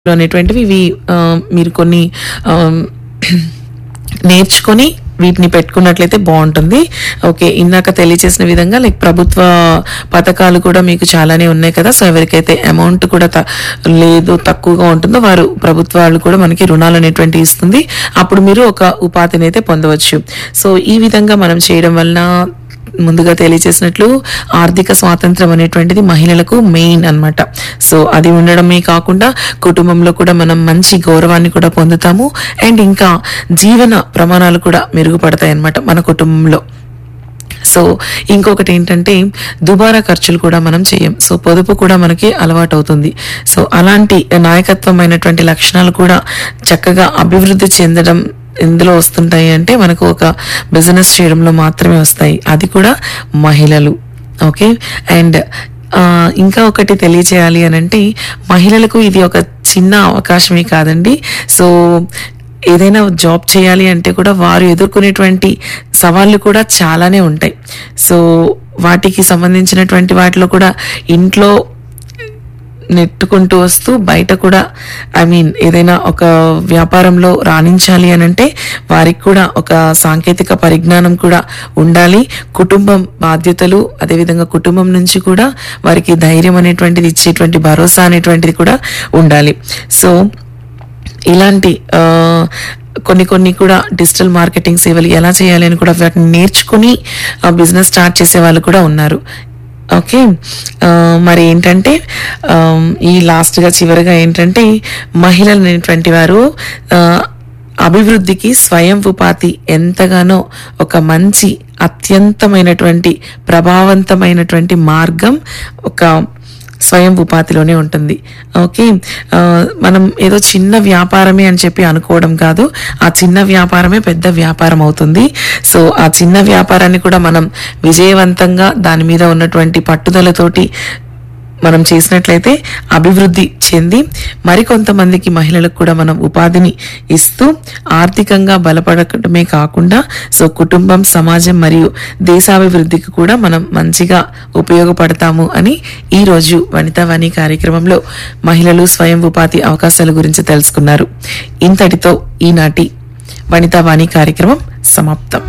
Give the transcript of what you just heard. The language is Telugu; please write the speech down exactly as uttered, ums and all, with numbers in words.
అనేటువంటివి ఇవి ఆహ్, మీరు కొన్ని ఆహ్, నేర్చుకొని వీటిని పెట్టుకున్నట్లయితే బావుంటుంది. ఓకే. ఇందాక తెలియచేసిన విధంగా లైక్ ప్రభుత్వ పథకాలు కూడా మీకు చాలానే ఉన్నాయి కదా! సో, ఎవరికైతే అమౌంట్ కూడా త లేదు తక్కువగా ఉంటుందో వారు ప్రభుత్వాలు కూడా మనకి రుణాలనేటువంటివి ఇస్తుంది. అప్పుడు మీరు ఒక ఉపాధినైతే పొందవచ్చు. సో, ఈ విధంగా మనం చేయడం వలన ముందుగా తెలియజేసినట్లు ఆర్థిక స్వాతంత్రం అనేటువంటిది మహిళలకు మెయిన్ అన్నమాట. సో, అది ఉండడమే కాకుండా కుటుంబంలో కూడా మనం మంచి గౌరవాన్ని కూడా పొందుతాము. అండ్ ఇంకా జీవన ప్రమాణాలు కూడా మెరుగుపడతాయి అన్నమాట మన కుటుంబంలో. సో, ఇంకొకటి ఏంటంటే దుబారా ఖర్చులు కూడా మనం చేయం. సో, పొదుపు కూడా మనకి అలవాటవుతుంది. సో, అలాంటి నాయకత్వమైనటువంటి లక్షణాలు కూడా చక్కగా అభివృద్ధి చెందడం ఎందులో వస్తుంటాయి అంటే మనకు ఒక బిజినెస్ చేయడంలో మాత్రమే వస్తాయి. అది కూడా మహిళలు. ఓకే. అండ్ ఆహ్, ఇంకా ఒకటి తెలియచేయాలి అనంటే మహిళలకు ఇది ఒక చిన్న అవకాశమే కాదండి. సో, ఏదైనా జాబ్ చేయాలి అంటే కూడా వారు ఎదుర్కొనేటువంటి సవాళ్లు కూడా చాలానే ఉంటాయి. సో, వాటికి సంబంధించినటువంటి వాటిలో కూడా ఇంట్లో నెట్టుకుంటూ వస్తూ బయట కూడా ఐ మీన్ ఏదైనా ఒక వ్యాపారంలో రాణించాలి అనంటే వారికి కూడా ఒక సాంకేతిక పరిజ్ఞానం కూడా ఉండాలి. కుటుంబం బాధ్యతలు అదేవిధంగా కుటుంబం నుంచి కూడా వారికి ధైర్యం అనేటువంటిది ఇచ్చేటువంటి భరోసా అనేటువంటిది కూడా ఉండాలి. సో, ఇలాంటి ఆహ్, కొన్ని కొన్ని కూడా డిజిటల్ మార్కెటింగ్ సేవలు ఎలా చేయాలి అని కూడా వాటిని నేర్చుకుని బిజినెస్ స్టార్ట్ చేసే వాళ్ళు కూడా ఉన్నారు. ఓకే. ఆహ్, మరి ఏంటంటే ఆహ్, ఈ లాస్ట్‌గా చివరగా ఏంటంటే మహిళలు అనేటువంటి వారు ఆహ్, అభివృద్ధికి స్వయం ఉపాధి ఎంతగానో ఒక మంచి అత్యంతమైనటువంటి ప్రభావవంతమైనటువంటి మార్గం ఒక స్వయం ఉపాధిలోనే ఉంటుంది. ఓకే. ఆహ్, మనం ఏదో చిన్న వ్యాపారమే అని చెప్పి అనుకోవడం కాదు. ఆ చిన్న వ్యాపారమే పెద్ద వ్యాపారం అవుతుంది. సో, ఆ చిన్న వ్యాపారాన్ని కూడా మనం విజయవంతంగా దాని మీద ఉన్నటువంటి పట్టుదలతోటి మనం చేసినట్లయితే అభివృద్ధి చెంది మరికొంతమందికి మహిళలకు కూడా మనం ఉపాధిని ఇస్తూ ఆర్థికంగా బలపడటమే కాకుండా సో, కుటుంబం, సమాజం మరియు దేశాభివృద్ధికి కూడా మనం మంచిగా ఉపయోగపడతాము అని ఈరోజు వనితావాణి కార్యక్రమంలో మహిళలు స్వయం ఉపాధి అవకాశాల గురించి తెలుసుకున్నారు. ఇంతటితో ఈనాటి వనితావాణి కార్యక్రమం సమాప్తం.